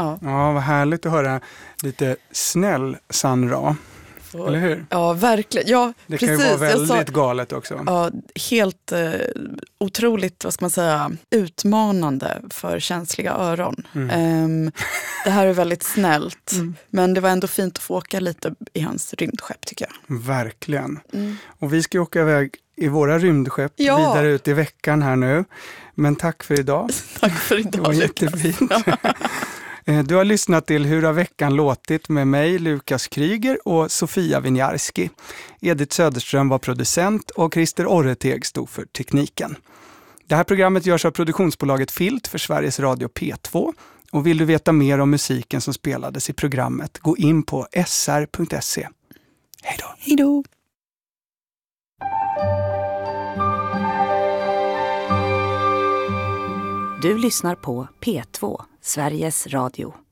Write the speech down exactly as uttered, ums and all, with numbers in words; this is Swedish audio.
Ja. Ja, vad härligt att höra lite snäll Sun Ra. Och, eller hur? Ja, verkligen. Ja, det precis. kan ju vara väldigt sa, galet också. Ja, helt eh, otroligt, vad ska man säga, utmanande för känsliga öron. Mm. Um, det här är väldigt snällt, mm. men det var ändå fint att få åka lite i hans rymdskepp, tycker jag. Verkligen. Mm. Och vi ska åka iväg i våra rymdskepp ja. vidare ut i veckan här nu. Men tack för idag. Tack för idag. Det var jättefint. Du har lyssnat till Hur har veckan låtit med mig, Lukas Kryger och Sofia Winiarski. Edith Söderström var producent och Christer Orreteg stod för tekniken. Det här programmet görs av produktionsbolaget Filt för Sveriges Radio P två. Och vill du veta mer om musiken som spelades i programmet, gå in på s r punkt se. Hej då! Hej då! Du lyssnar på P två, Sveriges Radio.